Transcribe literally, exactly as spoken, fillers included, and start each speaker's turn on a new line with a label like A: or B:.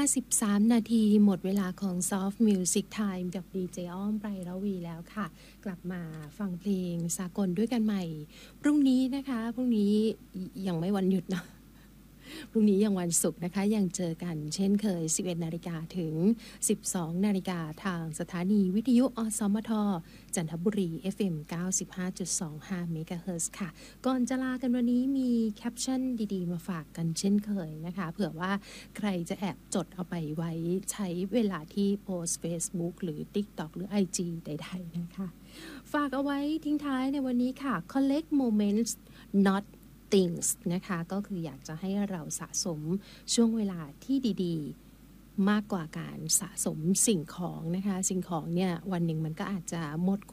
A: สิบสามนาทีหมดเวลาของ Soft Music Time กับดีเจอ้อมไพระวีแล้วค่ะกลับมาฟังเพลงสากลด้วยกันใหม่พรุ่งนี้นะคะพรุ่งนี้ยังไม่วันหยุดเนาะพรุ่งนี้ยังวันศุกร์นะคะยังเจอกันเช่นเคย สิบเอ็ดนาฬิกา ถึง สิบสองนาฬิกา ทางสถานีวิทยุอสมทจันทบุรี เอฟ เอ็ม เก้าสิบห้าจุดสองห้า เมกะเฮิรตซ์ค่ะก่อนจะลากันวันนี้มีแคปชั่นดีๆมาฝากกันเช่นเคยนะคะเผื่อว่าใครจะแอบจดเอาไปไว้ใช้เวลาที่โพสต์ Facebook หรือ TikTok หรือ ไอ จี ใดๆนะคะฝากเอาไว้ทิ้งท้ายในวันนี้ค่ะ collect moments not things นะคะก็คืออยากจะให้เราสะสมช่วงเวลาที่ดีๆมากกว่าการสะสมสิ่งของนะคะสิ่งของเนี่ยวันหนึ่งมันก็อาจจะหมด